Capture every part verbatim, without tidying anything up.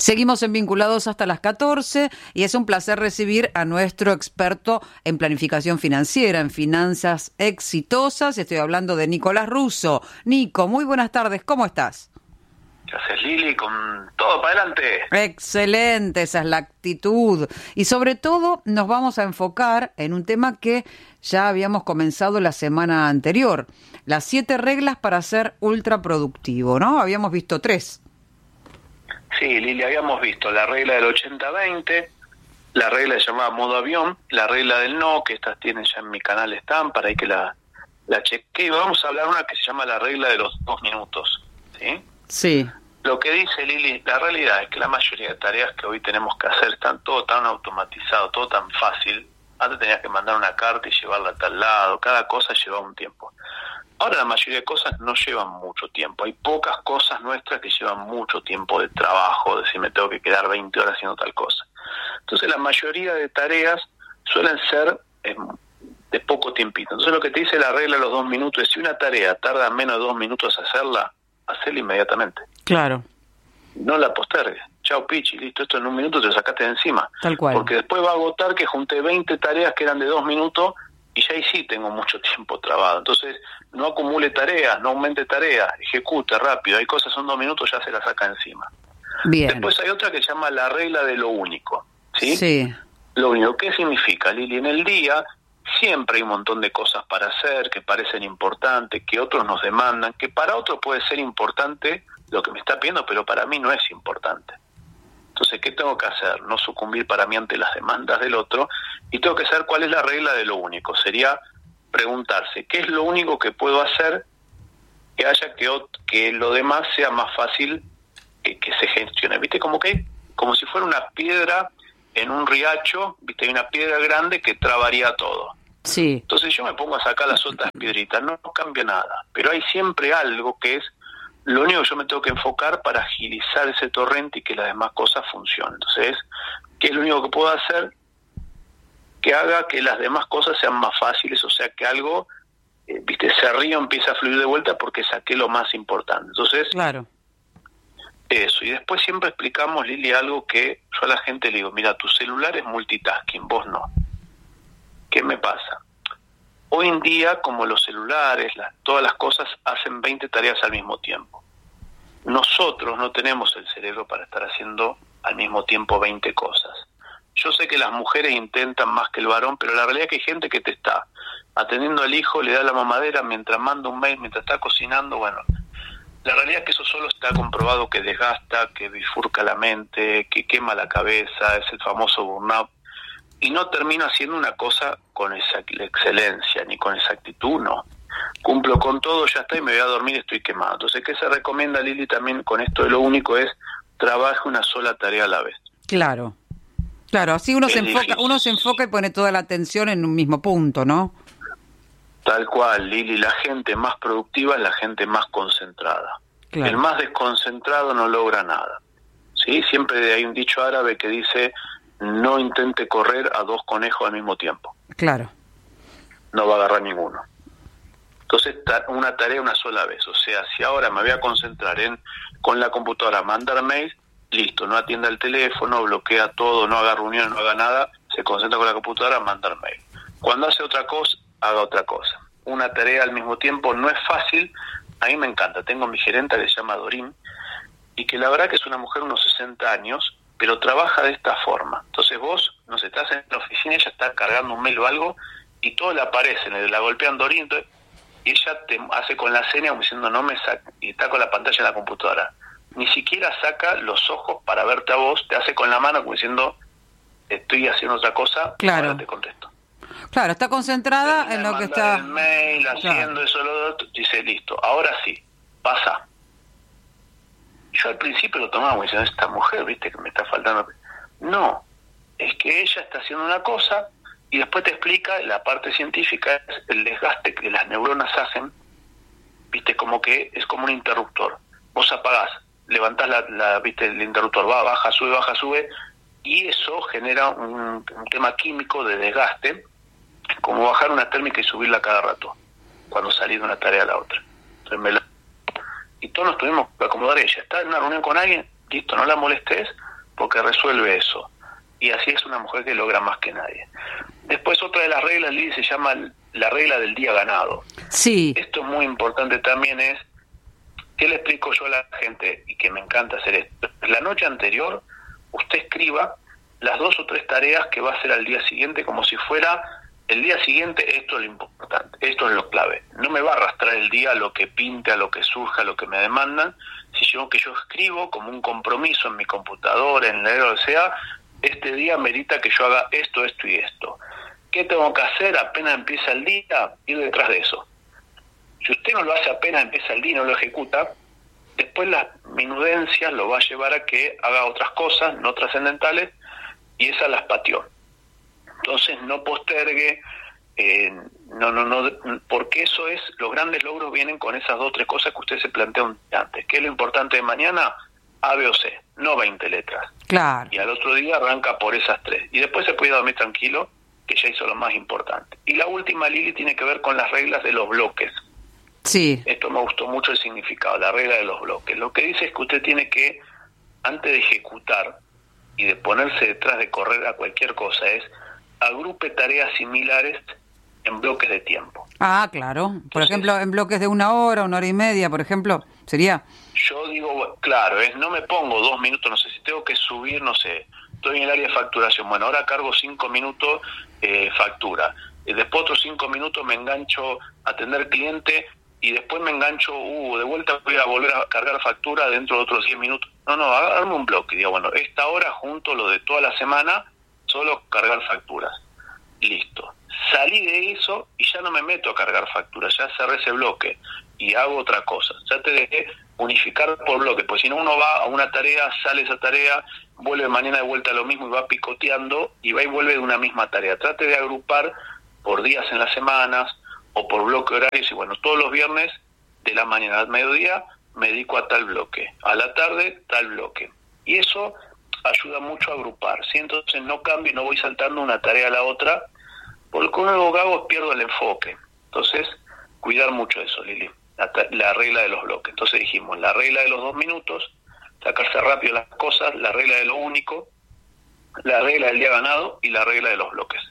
Seguimos en Vinculados hasta las catorce y es un placer recibir a nuestro experto en planificación financiera, en finanzas exitosas. Estoy hablando de Nicolás Russo. Nico, muy buenas tardes, ¿cómo estás? ¿Qué haces, Lili? Con todo para adelante. Excelente, esa es la actitud. Y sobre todo nos vamos a enfocar en un tema que ya habíamos comenzado la semana anterior. Las siete reglas para ser ultraproductivo, ¿no? Habíamos visto tres. Sí, Lili, habíamos visto la regla del ochenta veinte, la regla llamada modo avión, la regla del no, que estas tienen ya en mi canal, están, para ahí que la, la chequee. Vamos a hablar una que se llama la regla de los dos minutos, ¿sí? Sí. Lo que dice Lili, la realidad es que la mayoría de tareas que hoy tenemos que hacer están todo tan automatizado, todo tan fácil. Antes tenías que mandar una carta y llevarla a tal lado, cada cosa llevaba un tiempo. Ahora la mayoría de cosas no llevan mucho tiempo. Hay pocas cosas nuestras que llevan mucho tiempo de trabajo, de decir me tengo que quedar veinte horas haciendo tal cosa. Entonces la mayoría de tareas suelen ser eh, de poco tiempito. Entonces lo que te dice la regla de los dos minutos es si una tarea tarda menos de dos minutos hacerla, hacerla inmediatamente. Claro. No la postergues. Chao, pichi, listo, esto en un minuto te lo sacaste de encima. Tal cual. Porque después va a agotar que junté veinte tareas que eran de dos minutos y ya ahí sí tengo mucho tiempo trabado. Entonces, no acumule tareas, no aumente tareas, ejecute rápido. Hay cosas son dos minutos, ya se las saca encima. Bien. Después hay otra que se llama la regla de lo único. ¿Sí? Sí. Lo único. ¿Qué significa, Lili? En el día siempre hay un montón de cosas para hacer que parecen importantes, que otros nos demandan, que para otros puede ser importante lo que me está pidiendo, pero para mí no es importante. Entonces, ¿qué tengo que hacer? No sucumbir para mí ante las demandas del otro, y tengo que saber cuál es la regla de lo único. Sería preguntarse, ¿qué es lo único que puedo hacer que haya que, que lo demás sea más fácil que, que se gestione? ¿Viste? Como que, como si fuera una piedra en un riacho, ¿viste? Hay una piedra grande que trabaría todo. Sí. Entonces yo me pongo a sacar las otras piedritas, no, no cambia nada, pero hay siempre algo que es lo único que yo me tengo que enfocar para agilizar ese torrente y que las demás cosas funcionen. Entonces, ¿qué es lo único que puedo hacer que haga que las demás cosas sean más fáciles? O sea, que algo, eh, viste, ese río empieza a fluir de vuelta porque saqué lo más importante. Entonces, claro. Eso. Y después siempre explicamos, Lili, algo que yo a la gente le digo, mira, tu celular es multitasking, vos no. ¿Qué me pasa? Hoy en día, como los celulares, las, todas las cosas hacen veinte tareas al mismo tiempo. Nosotros no tenemos el cerebro para estar haciendo al mismo tiempo veinte cosas. Yo sé que las mujeres intentan más que el varón, pero la realidad es que hay gente que te está atendiendo al hijo, le da la mamadera mientras manda un mail, mientras está cocinando. Bueno, la realidad es que eso solo está comprobado que desgasta, que bifurca la mente, que quema la cabeza, es el famoso burnout. Y no termino haciendo una cosa con esa excelencia, ni con exactitud, no. Cumplo con todo, ya está, y me voy a dormir, estoy quemado. Entonces, ¿qué se recomienda, Lili, también con esto de lo único? Es trabaje una sola tarea a la vez. Claro. Claro, así uno es se enfoca, difícil. uno se enfoca y pone toda la atención en un mismo punto, ¿no? Tal cual, Lili, la gente más productiva es la gente más concentrada. Claro. El más desconcentrado no logra nada. ¿Sí? Siempre hay un dicho árabe que dice, no intente correr a dos conejos al mismo tiempo. Claro. No va a agarrar ninguno. Entonces, una tarea una sola vez. O sea, si ahora me voy a concentrar en con la computadora, mandar mails, listo, no atienda el teléfono, bloquea todo, no haga reuniones, no haga nada, se concentra con la computadora, mandar mail. Cuando hace otra cosa, haga otra cosa. Una tarea al mismo tiempo no es fácil. A mí me encanta. Tengo mi gerenta que se llama Dorín, y que la verdad que es una mujer de unos sesenta años, pero trabaja de esta forma. Entonces vos, no sé, estás en la oficina, ella está cargando un mail o algo, y todo le aparece, la golpean Dorín, y ella te hace con la seña como diciendo no me saca, y está con la pantalla en la computadora. Ni siquiera saca los ojos para verte a vos, te hace con la mano como diciendo estoy haciendo otra cosa, claro. ahora te contesto. Claro, está concentrada Termina en lo que mandar está... el mail, haciendo claro. eso, lo otro, dice listo, ahora sí, pasa. Yo al principio lo tomaba como diciendo, esta mujer, viste, que me está faltando. No, es que ella está haciendo una cosa y después te explica, la parte científica es el desgaste que las neuronas hacen, viste, como que es como un interruptor. Vos apagás, levantás la, la viste, el interruptor, va, baja, sube, baja, sube, y eso genera un, un tema químico de desgaste, como bajar una térmica y subirla cada rato, cuando salís de una tarea a la otra. Entonces me la... Y todos nos tuvimos que acomodar ella. Está en una reunión con alguien, listo, no la molestes, porque resuelve eso. Y así es una mujer que logra más que nadie. Después otra de las reglas, Lili, se llama la regla del día ganado. Sí. Esto es muy importante también, es, ¿qué le explico yo a la gente? Y que me encanta hacer esto. La noche anterior, usted escriba las dos o tres tareas que va a hacer al día siguiente, como si fuera el día siguiente. Esto es lo importante, esto es lo clave. No me va a arrastrar el día a lo que pinte, a lo que surja, a lo que me demandan, sino que yo escribo como un compromiso en mi computadora, en la lo que sea, este día merita que yo haga esto, esto y esto. ¿Qué tengo que hacer apenas empieza el día? Ir detrás de eso. Si usted no lo hace apenas empieza el día y no lo ejecuta, después las minudencias lo va a llevar a que haga otras cosas no trascendentales, y esas las pateó. Entonces no postergue, eh, no, no, no, porque eso es, los grandes logros vienen con esas dos o tres cosas que usted se plantea un día antes. ¿Qué es lo importante de mañana? A, B o C, no veinte letras. Claro. Y al otro día arranca por esas tres. Y después se puede dormir tranquilo, que ya hizo lo más importante. Y la última, Lili, tiene que ver con las reglas de los bloques. Sí. Esto me gustó mucho el significado, la regla de los bloques. Lo que dice es que usted tiene que, antes de ejecutar y de ponerse detrás de correr a cualquier cosa, es agrupe tareas similares en bloques de tiempo. Ah, claro. Por Entonces, ejemplo, en bloques de una hora, una hora y media, por ejemplo, sería... Yo digo, claro, es no me pongo dos minutos, no sé, si tengo que subir, no sé, estoy en el área de facturación, bueno, ahora cargo cinco minutos eh, factura, y después otros cinco minutos me engancho a atender cliente, y después me engancho, uh, de vuelta voy a volver a cargar factura dentro de otros diez minutos. No, no, agarrarme un bloque, digo, bueno, esta hora junto lo de toda la semana, solo cargar facturas. Listo. Salí de eso y ya no me meto a cargar facturas, ya cerré ese bloque y hago otra cosa. Ya te dejé unificar por bloque, pues si no uno va a una tarea, sale esa tarea, vuelve mañana de vuelta a lo mismo y va picoteando y va y vuelve de una misma tarea. Trate de agrupar por días en las semanas o por bloque horarios y bueno, todos los viernes de la mañana al mediodía me dedico a tal bloque, a la tarde tal bloque. Y eso ayuda mucho a agrupar, ¿sí? Entonces no cambio, no voy saltando una tarea a la otra, porque con algo que hago pierdo el enfoque. Entonces, cuidar mucho eso, Lili, la, la regla de los bloques. Entonces dijimos, la regla de los dos minutos, sacarse rápido las cosas, la regla de lo único, la regla del día ganado y la regla de los bloques.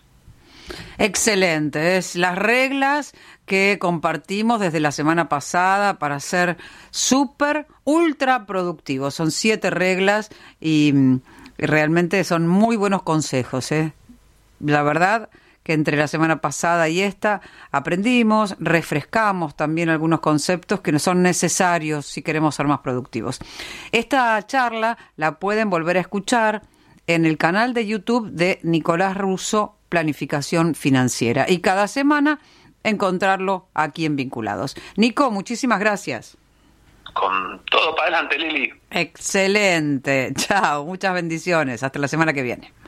Excelente, es las reglas que compartimos desde la semana pasada para ser súper, ultra productivos. Son siete reglas y, y realmente son muy buenos consejos, ¿eh? La verdad que entre la semana pasada y esta aprendimos, refrescamos también algunos conceptos que no son necesarios si queremos ser más productivos. Esta charla la pueden volver a escuchar en el canal de YouTube de Nicolás Russo, Planificación Financiera, y cada semana encontrarlo aquí en Vinculados. Nico, muchísimas gracias. Con todo para adelante, Lili. Excelente. Chao, muchas bendiciones. Hasta la semana que viene.